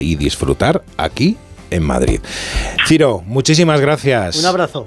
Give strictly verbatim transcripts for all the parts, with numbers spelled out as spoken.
y disfrutar aquí en Madrid. Ciro, muchísimas gracias. Un abrazo.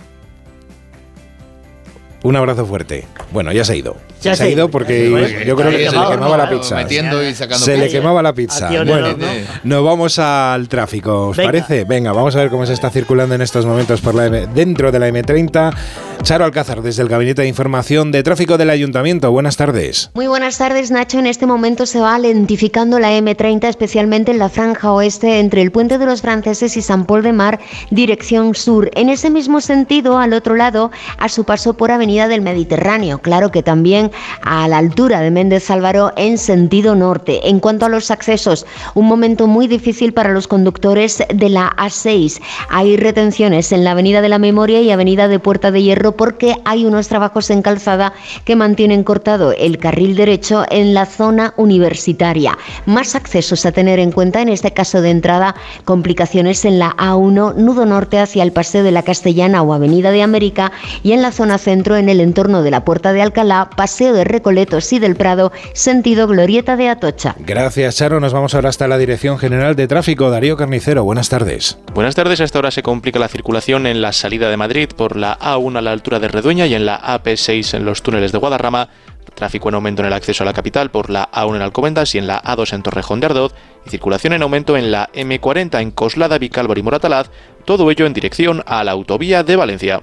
Un abrazo fuerte. Bueno, ya se ha ido. Ya se ha ido porque bueno, yo creo que se le quemaba la pizza. Metiendo y sacando se pizza. le quemaba la pizza. Bueno, ¿no? Nos vamos al tráfico, ¿os Venga. parece? Venga, vamos a ver cómo se está circulando en estos momentos por la M, dentro de la eme treinta. Charo Alcázar, desde el Gabinete de Información de Tráfico del Ayuntamiento. Buenas tardes. Muy buenas tardes, Nacho. En este momento se va lentificando la eme treinta, especialmente en la franja oeste, entre el Puente de los Franceses y Sant Pol de Mar, dirección sur. En ese mismo sentido, al otro lado, a su paso por Avenida del Mediterráneo. Claro que también a la altura de Méndez Álvaro en sentido norte. En cuanto a los accesos, un momento muy difícil para los conductores de la A seis. Hay retenciones en la Avenida de la Memoria y Avenida de Puerta de Hierro porque hay unos trabajos en calzada que mantienen cortado el carril derecho en la zona universitaria. Más accesos a tener en cuenta, en este caso de entrada, complicaciones en la A uno, nudo norte hacia el Paseo de la Castellana o Avenida de América, y en la zona centro, en el entorno de la Puerta de Alcalá, Paseo de Recoletos y del Prado, sentido Glorieta de Atocha. Gracias, Charo. Nos vamos ahora hasta la Dirección General de Tráfico. Darío Carnicero, buenas tardes. Buenas tardes. A esta hora se complica la circulación en la salida de Madrid por la A uno a la altura de Redueña y en la A P seis en los túneles de Guadarrama. Tráfico en aumento en el acceso a la capital por la A uno en Alcobendas y en la A dos en Torrejón de Ardoz. Y circulación en aumento en la eme cuarenta en Coslada, Vicálvaro y Moratalaz. Todo ello en dirección a la autovía de Valencia.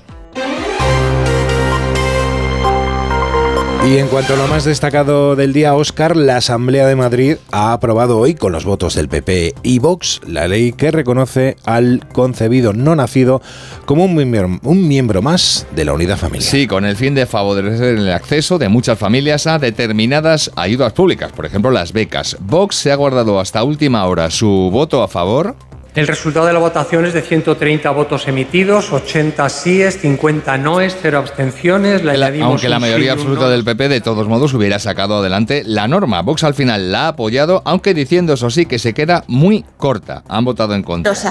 Y en cuanto a lo más destacado del día, Óscar, la Asamblea de Madrid ha aprobado hoy, con los votos del P P y Vox, la ley que reconoce al concebido no nacido como un miembro, un miembro más de la unidad familiar. Sí, con el fin de favorecer el acceso de muchas familias a determinadas ayudas públicas, por ejemplo las becas. Vox se ha guardado hasta última hora su voto a favor. El resultado de la votación es de ciento treinta votos emitidos, ochenta síes, cincuenta noes, cero abstenciones. Le la, aunque la mayoría sí, absoluta no. del P P de todos modos hubiera sacado adelante la norma. Vox al final la ha apoyado, aunque diciendo eso sí que se queda muy corta. Han votado en contra. Rosa.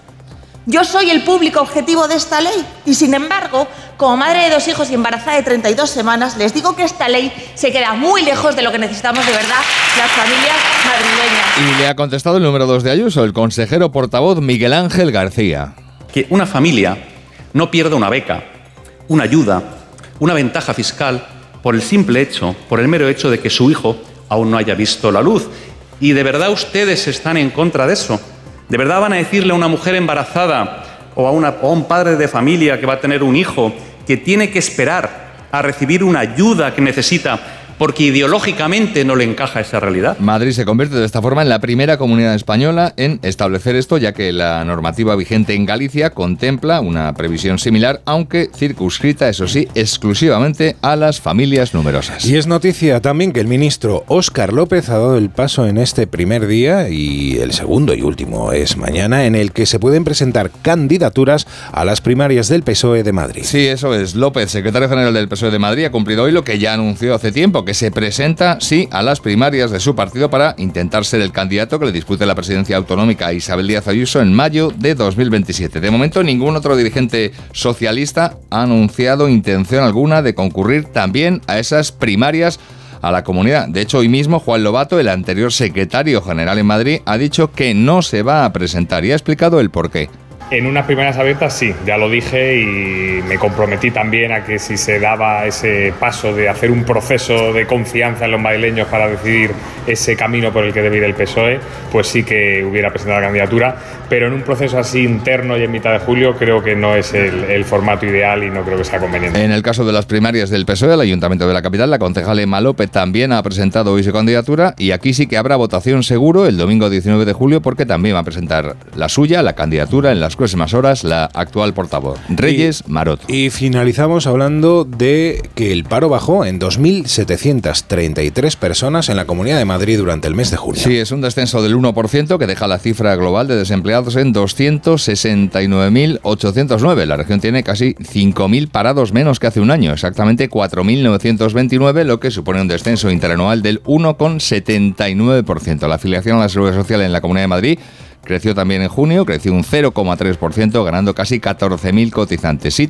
Yo soy el público objetivo de esta ley y, sin embargo, como madre de dos hijos y embarazada de treinta y dos semanas, les digo que esta ley se queda muy lejos de lo que necesitamos de verdad las familias madrileñas. Y le ha contestado el número dos de Ayuso, el consejero portavoz Miguel Ángel García. Que una familia no pierda una beca, una ayuda, una ventaja fiscal por el simple hecho, por el mero hecho de que su hijo aún no haya visto la luz. ¿Y de verdad ustedes están en contra de eso? ¿De verdad van a decirle a una mujer embarazada o a, una, o a un padre de familia que va a tener un hijo que tiene que esperar a recibir una ayuda que necesita porque ideológicamente no le encaja esa realidad? Madrid se convierte de esta forma en la primera comunidad española en establecer esto, ya que la normativa vigente en Galicia contempla una previsión similar, aunque circunscrita, eso sí, exclusivamente a las familias numerosas. Y es noticia también que el ministro Óscar López ha dado el paso en este primer día, y el segundo y último es mañana, en el que se pueden presentar candidaturas a las primarias del P S O E de Madrid. Sí, eso es. López, secretario general del P S O E de Madrid, ha cumplido hoy lo que ya anunció hace tiempo, que se presenta, sí, a las primarias de su partido para intentar ser el candidato que le dispute la presidencia autonómica a Isabel Díaz Ayuso en mayo de dos mil veintisiete. De momento, ningún otro dirigente socialista ha anunciado intención alguna de concurrir también a esas primarias a la comunidad. De hecho, hoy mismo Juan Lobato, el anterior secretario general en Madrid, ha dicho que no se va a presentar y ha explicado el porqué. En unas primarias abiertas sí, ya lo dije y me comprometí también a que si se daba ese paso de hacer un proceso de confianza en los madrileños para decidir ese camino por el que debe ir el P S O E, pues sí que hubiera presentado la candidatura, pero en un proceso así interno y en mitad de julio creo que no es el, el formato ideal y no creo que sea conveniente. En el caso de las primarias del P S O E, el Ayuntamiento de la capital, la concejal Emma López también ha presentado hoy su candidatura y aquí sí que habrá votación seguro el domingo diecinueve de julio porque también va a presentar la suya, la candidatura en las próximas horas, la actual portavoz, Reyes y, Maroto. Y finalizamos hablando de que el paro bajó en dos mil setecientas treinta y tres personas en la Comunidad de Madrid durante el mes de junio. Sí, es un descenso del uno por ciento que deja la cifra global de desempleados en doscientos sesenta y nueve mil ochocientos nueve. La región tiene casi cinco mil parados menos que hace un año, exactamente cuatro mil novecientos veintinueve, lo que supone un descenso interanual del uno coma setenta y nueve por ciento. La afiliación a la Seguridad Social en la Comunidad de Madrid creció también en junio, creció un cero coma tres por ciento, ganando casi catorce mil cotizantes.